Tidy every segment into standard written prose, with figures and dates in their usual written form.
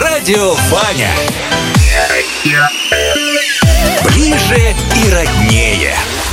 Радио Ваня. Ближе и роднее.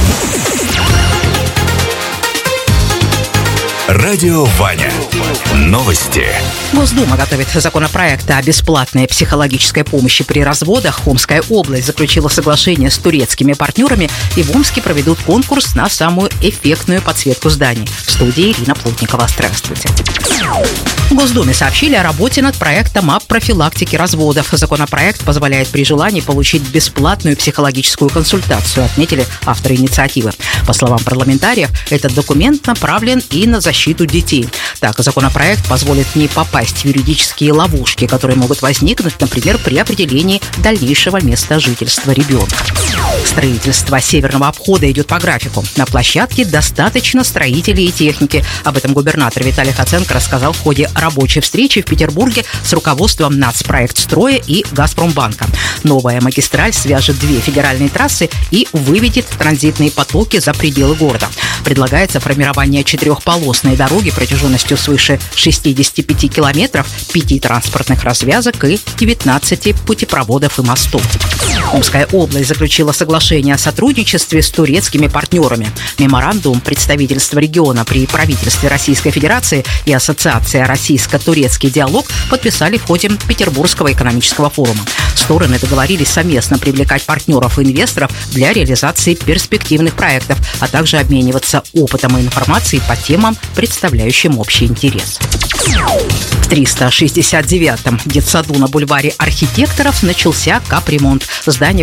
Радио Ваня. Новости. Госдума готовит законопроект о бесплатной психологической помощи при разводах. Омская область заключила соглашение с турецкими партнерами, и в Омске проведут конкурс на самую эффектную подсветку зданий. В студии Ирина Плотникова. Здравствуйте. В Госдуме сообщили о работе над проектом о профилактике разводов. Законопроект позволяет при желании получить бесплатную психологическую консультацию, отметили авторы инициативы. По словам парламентариев, этот документ направлен и на защиту детей. Так, законопроект позволит не попасть в юридические ловушки, которые могут возникнуть, например, при определении дальнейшего места жительства ребенка. Строительство северного обхода идет по графику. На площадке достаточно строителей и техники. Об этом губернатор Виталий Хоценко рассказал в ходе рабочей встречи в Петербурге с руководством Нацпроектстроя и Газпромбанка. Новая магистраль свяжет две федеральные трассы и выведет транзитные потоки за пределы города. Предлагается формирование четырехполосной дороги протяженностью свыше 65 километров, 5 транспортных развязок и 19 путепроводов и мостов. Омская область заключила соглашение о сотрудничестве с турецкими партнерами. Меморандум представительства региона при правительстве Российской Федерации и Ассоциация «Российско-турецкий диалог» подписали в ходе Петербургского экономического форума. Стороны договорились совместно привлекать партнеров и инвесторов для реализации перспективных проектов, а также обмениваться опытом и информацией по темам, представляющим общий интерес. В 369-м детсаду на бульваре Архитекторов начался капремонт. Здание